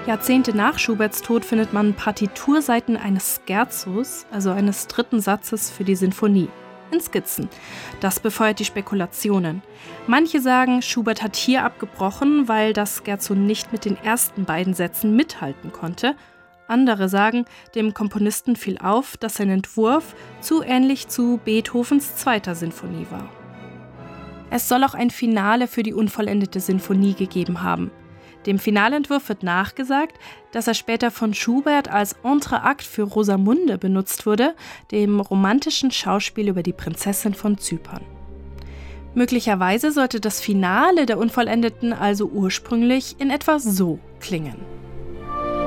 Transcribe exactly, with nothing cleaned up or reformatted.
Jahrzehnte nach Schuberts Tod findet man Partiturseiten eines Scherzos, also eines dritten Satzes für die Sinfonie, in Skizzen. Das befeuert die Spekulationen. Manche sagen, Schubert hat hier abgebrochen, weil das Scherzo nicht mit den ersten beiden Sätzen mithalten konnte. Andere sagen, dem Komponisten fiel auf, dass sein Entwurf zu ähnlich zu Beethovens zweiter Sinfonie war. Es soll auch ein Finale für die unvollendete Sinfonie gegeben haben. Dem Finalentwurf wird nachgesagt, dass er später von Schubert als Entreakt für Rosamunde benutzt wurde, dem romantischen Schauspiel über die Prinzessin von Zypern. Möglicherweise sollte das Finale der Unvollendeten also ursprünglich in etwa so klingen.